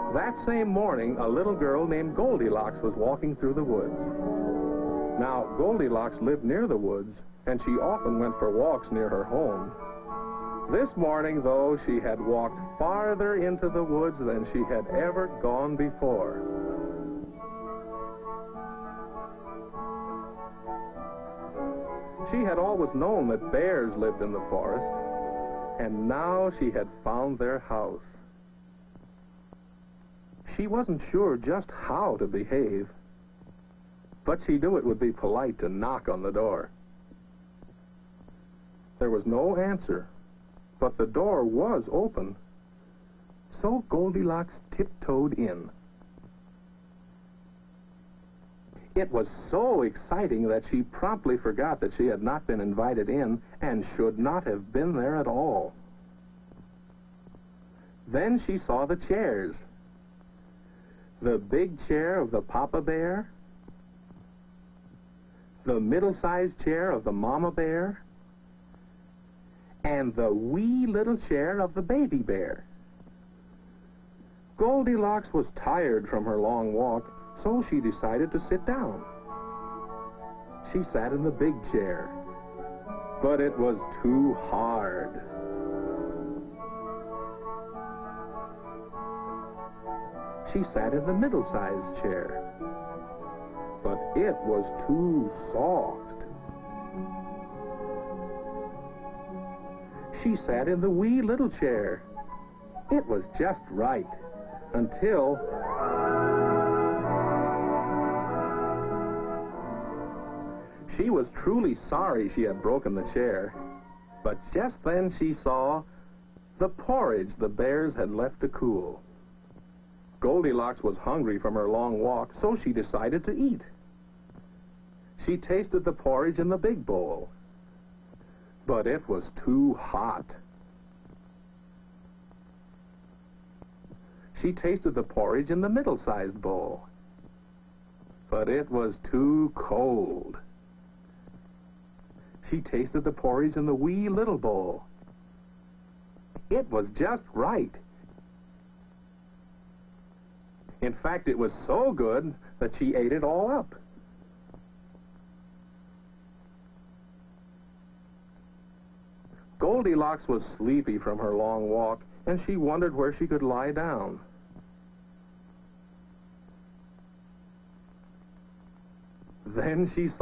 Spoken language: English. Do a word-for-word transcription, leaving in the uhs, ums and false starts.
That same morning, a little girl named Goldilocks was walking through the woods. Now, Goldilocks lived near the woods, and she often went for walks near her home. This morning, though, she had walked farther into the woods than she had ever gone before. She had always known that bears lived in the forest, and now she had found their house. She wasn't sure just how to behave, but she knew it would be polite to knock on the door. There was no answer, but the door was open, so Goldilocks tiptoed in. It was so exciting that she promptly forgot that she had not been invited in and should not have been there at all. Then she saw the chairs. The big chair of the Papa Bear, the middle-sized chair of the Mama Bear, and the wee little chair of the Baby Bear. Goldilocks was tired from her long walk, so she decided to sit down. She sat in the big chair, but it was too hard. She sat in the middle-sized chair, but it was too soft. She sat in the wee little chair. It was just right, until... She was truly sorry she had broken the chair, but just then she saw the porridge the bears had left to cool. Goldilocks was hungry from her long walk, so she decided to eat. She tasted the porridge in the big bowl, but it was too hot. She tasted the porridge in the middle-sized bowl, but it was too cold. She tasted the porridge in the wee little bowl. It was just right. In fact, it was so good that she ate it all up. Goldilocks was sleepy from her long walk, and she wondered where she could lie down. Then she saw